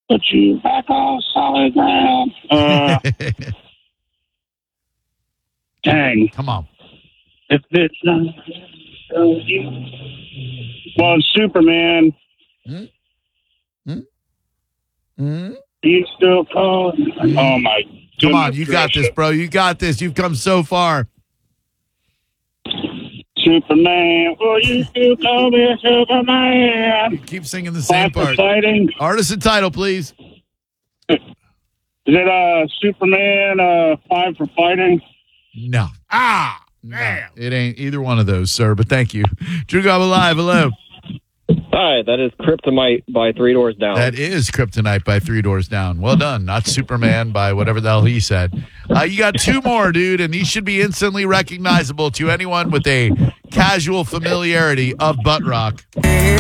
put you back on solid ground. Dang. Come on. If it's not you. Well, Superman. You still calling? Oh, my goodness. Come on, you got this, bro. You got this. You've come so far. Superman, will you still call me Superman? You keep singing the same part. Fighting. Artist and title, please. Is it Superman 5 for fighting? No. Man. It ain't either one of those, sir, but thank you. Drew Garabo Live, hello. Hi, that is Kryptonite by Three Doors Down. That is Kryptonite by Three Doors Down. Well done. Not Superman by whatever the hell he said. You got two more, dude, and these should be instantly recognizable to anyone with a casual familiarity of butt rock.